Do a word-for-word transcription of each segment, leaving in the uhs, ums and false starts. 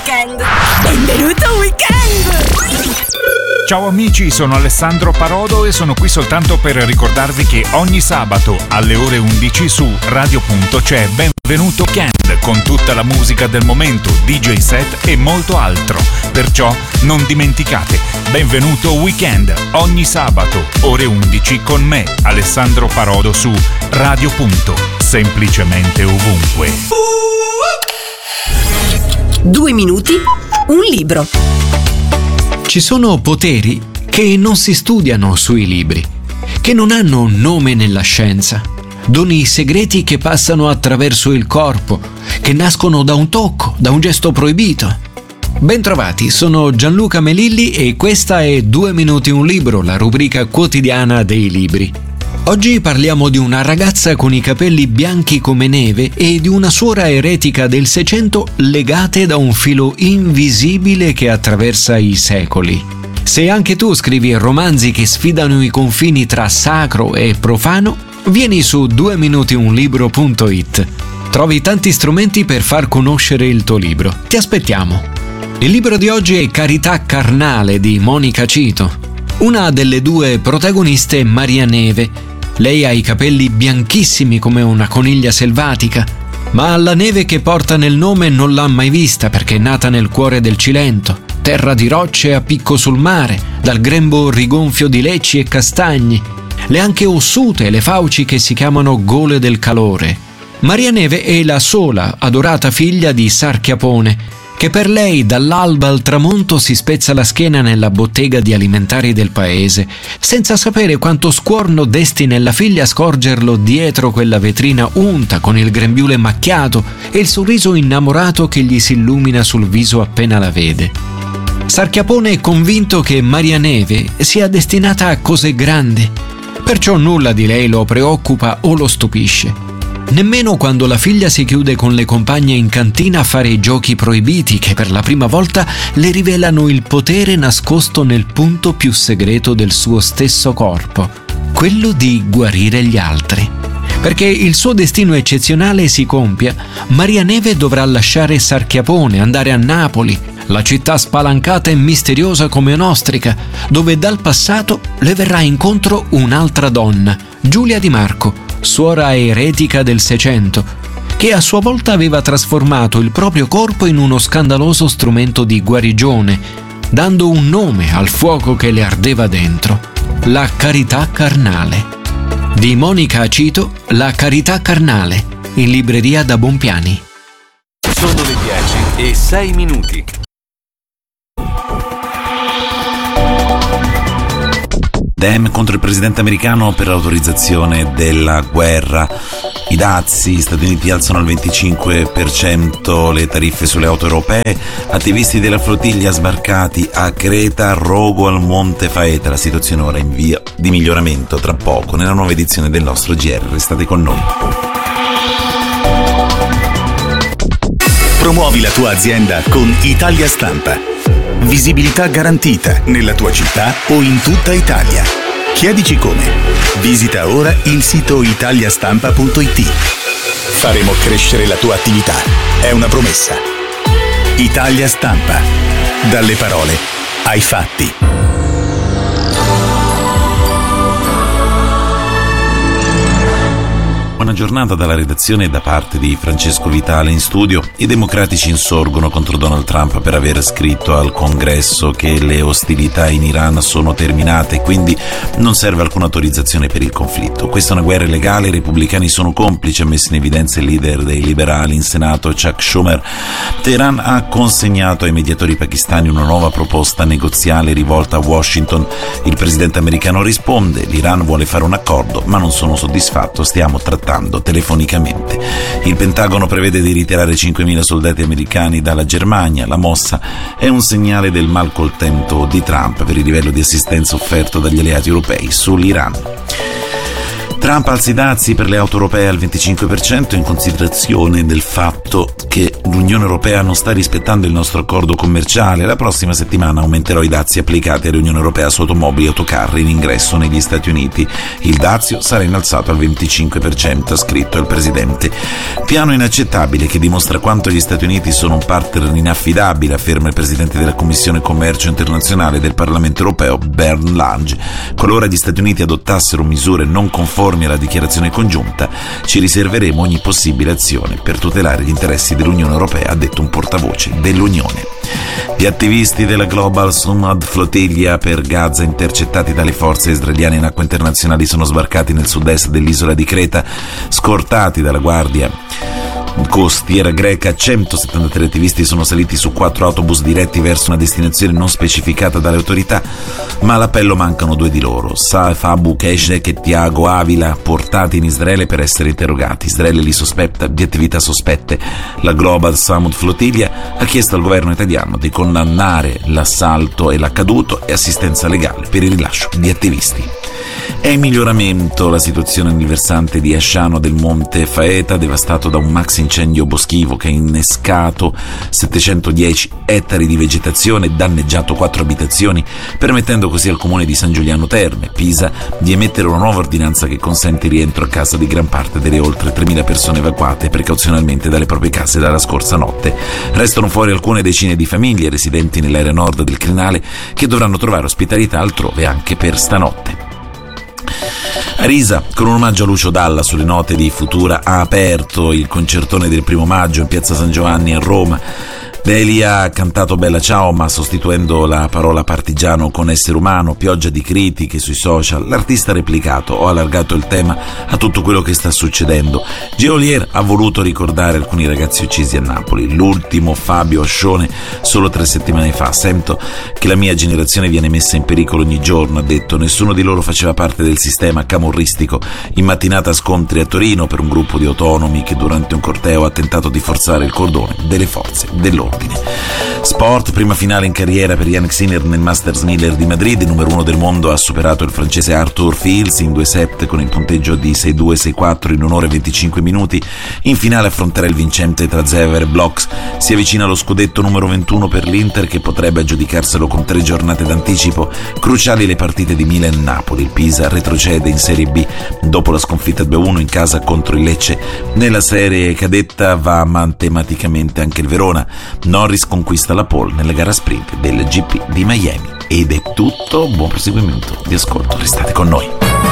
weekend. Benvenuto Weekend. Ciao amici, sono Alessandro Parodo e sono qui soltanto per ricordarvi che ogni sabato alle ore undici su Radio Punto c'è Benvenuto Weekend con tutta la musica del momento, D J set e molto altro. Perciò non dimenticate, Benvenuto Weekend ogni sabato ore undici con me, Alessandro Parodo, su Radio Punto, semplicemente ovunque. Due minuti, un libro. Ci sono poteri che non si studiano sui libri, che non hanno nome nella scienza, doni segreti che passano attraverso il corpo, che nascono da un tocco, da un gesto proibito. Bentrovati, sono Gianluca Melilli e questa è Due minuti un libro, la rubrica quotidiana dei libri. Oggi parliamo di una ragazza con i capelli bianchi come neve e di una suora eretica del Seicento legate da un filo invisibile che attraversa i secoli. Se anche tu scrivi romanzi che sfidano i confini tra sacro e profano, vieni su due minuti un libro punto it. Trovi tanti strumenti per far conoscere il tuo libro. Ti aspettiamo. Il libro di oggi è Carità carnale di Monica Cito. Una delle due protagoniste è Maria Neve. Lei ha i capelli bianchissimi come una coniglia selvatica, ma la neve che porta nel nome non l'ha mai vista perché è nata nel cuore del Cilento, terra di rocce a picco sul mare, dal grembo rigonfio di lecci e castagni, le anche ossute e le fauci che si chiamano gole del calore. Maria Neve è la sola adorata figlia di Sarchiapone, che per lei dall'alba al tramonto si spezza la schiena nella bottega di alimentari del paese, senza sapere quanto scuorno desti nella figlia scorgerlo dietro quella vetrina unta con il grembiule macchiato e il sorriso innamorato che gli si illumina sul viso appena la vede. Sarchiapone è convinto che Maria Neve sia destinata a cose grandi, perciò nulla di lei lo preoccupa o lo stupisce. Nemmeno quando la figlia si chiude con le compagne in cantina a fare i giochi proibiti che per la prima volta le rivelano il potere nascosto nel punto più segreto del suo stesso corpo, quello di guarire gli altri. Perché il suo destino eccezionale si compia, Maria Neve dovrà lasciare Sarchiapone, andare a Napoli, la città spalancata e misteriosa come un'ostrica, dove dal passato le verrà incontro un'altra donna, Giulia Di Marco, suora eretica del Seicento, che a sua volta aveva trasformato il proprio corpo in uno scandaloso strumento di guarigione, dando un nome al fuoco che le ardeva dentro: la carità carnale. Di Monica Cito, La carità carnale, in libreria da Bompiani. Sono le dieci e sei minuti. Dem contro il presidente americano per l'autorizzazione della guerra. I dazi, gli Stati Uniti alzano al venticinque per cento le tariffe sulle auto europee, attivisti della flottiglia sbarcati a Creta, rogo al Monte Faeta. La situazione ora in via di miglioramento, tra poco nella nuova edizione del nostro G R. Restate con noi. Promuovi la tua azienda con Italia Stampa. Visibilità garantita nella tua città o in tutta Italia. Chiedici come. Visita ora il sito italiastampa punto it. Faremo crescere la tua attività. È una promessa. Italia Stampa. Dalle parole ai fatti. Buona giornata dalla redazione e da parte di Francesco Vitale in studio. I democratici insorgono contro Donald Trump per aver scritto al Congresso che le ostilità in Iran sono terminate e quindi non serve alcuna autorizzazione per il conflitto. Questa è una guerra illegale, i repubblicani sono complici, ha messo in evidenza il leader dei liberali in Senato, Chuck Schumer. Teheran ha consegnato ai mediatori pakistani una nuova proposta negoziale rivolta a Washington. Il presidente americano risponde: l'Iran vuole fare un accordo, ma non sono soddisfatto, stiamo trattando telefonicamente. Il Pentagono prevede di ritirare cinquemila soldati americani dalla Germania. La mossa è un segnale del malcontento di Trump per il livello di assistenza offerto dagli alleati europei sull'Iran. Trump alza i dazi per le auto europee al venticinque per cento in considerazione del fatto che l'Unione Europea non sta rispettando il nostro accordo commerciale. La prossima settimana aumenterò i dazi applicati all'Unione Europea su automobili e autocarri in ingresso negli Stati Uniti. Il dazio sarà innalzato al venticinque per cento, ha scritto il presidente. Piano inaccettabile che dimostra quanto gli Stati Uniti sono un partner inaffidabile, afferma il presidente della Commissione Commercio Internazionale del Parlamento Europeo, Bernd Lange. Qualora gli Stati Uniti adottassero misure non conformi alla dichiarazione congiunta, ci riserveremo ogni possibile azione per tutelare gli interessi dell'Unione Europea, ha detto un portavoce dell'Unione. Gli attivisti della Global Summit Flotilla per Gaza, intercettati dalle forze israeliane in acque internazionali, sono sbarcati nel sud-est dell'isola di Creta, scortati dalla guardia costiera greca. centosettantatré attivisti sono saliti su quattro autobus diretti verso una destinazione non specificata dalle autorità, ma all'appello mancano due di loro, Saif Abu Keshek e Tiago Avila, portati in Israele per essere interrogati. Israele li sospetta di attività sospette. La Global Summit Flotilla ha chiesto al governo italiano di condannare l'assalto e l'accaduto e assistenza legale per il rilascio di attivisti. È in miglioramento la situazione nel versante di Asciano del Monte Faeta, devastato da un maxi incendio boschivo che ha innescato settecentodieci ettari di vegetazione e danneggiato quattro abitazioni, permettendo così al comune di San Giuliano Terme, Pisa, di emettere una nuova ordinanza che consente il rientro a casa di gran parte delle oltre tremila persone evacuate precauzionalmente dalle proprie case dalla scorsa notte. Restano fuori alcune decine di famiglie residenti nell'area nord del Crinale che dovranno trovare ospitalità altrove anche per stanotte. Arisa, con un omaggio a Lucio Dalla sulle note di Futura, ha aperto il concertone del primo maggio in piazza San Giovanni a Roma. Lei ha cantato Bella Ciao, ma sostituendo la parola partigiano con essere umano, pioggia di critiche sui social. L'artista ha replicato: ho allargato il tema a tutto quello che sta succedendo. Geolier ha voluto ricordare alcuni ragazzi uccisi a Napoli. L'ultimo, Fabio Ascione, solo tre settimane fa. Sento che la mia generazione viene messa in pericolo ogni giorno, ha detto. Nessuno di loro faceva parte del sistema camorristico. In mattinata scontri a Torino per un gruppo di autonomi che durante un corteo ha tentato di forzare il cordone delle forze dell'ordine. Sport, prima finale in carriera per Yannick Sinner nel Masters Miller di Madrid. Il numero uno del mondo ha superato il francese Arthur Fields in due set con il punteggio di sei due sei quattro in un'ora e venticinque minuti. In finale affronterà il vincente tra Zverev e Blocks. Si avvicina allo scudetto numero ventuno per l'Inter, che potrebbe aggiudicarselo con tre giornate d'anticipo. Cruciali le partite di Milan-Napoli. Il Pisa retrocede in Serie B dopo la sconfitta due a uno in casa contro il Lecce. Nella serie cadetta va matematicamente anche il Verona. Norris conquista la pole nella gara sprint del G P di Miami. Ed è tutto, buon proseguimento di ascolto, restate con noi.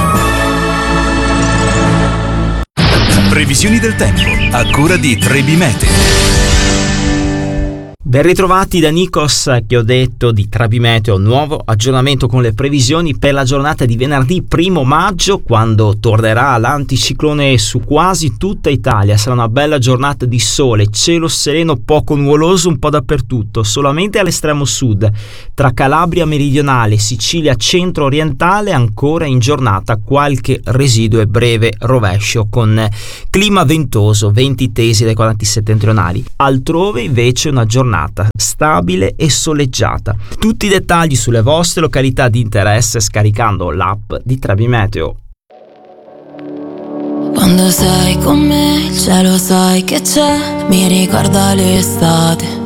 Previsioni del tempo a cura di Trebi Meteo. Ben ritrovati da Nikos, che ho detto di Trebi Meteo, nuovo aggiornamento con le previsioni per la giornata di venerdì primo maggio, quando tornerà l'anticiclone su quasi tutta Italia. Sarà una bella giornata di sole, cielo sereno poco nuvoloso un po' dappertutto, solamente all'estremo sud, tra Calabria meridionale, Sicilia centro-orientale, ancora in giornata qualche residuo e breve rovescio con clima ventoso, venti tesi dai quadranti settentrionali. Altrove invece una giornata stabile e soleggiata. Tutti i dettagli sulle vostre località di interesse scaricando l'app di Trebi Meteo. Quando sei con me il cielo sai che c'è, mi ricorda l'estate.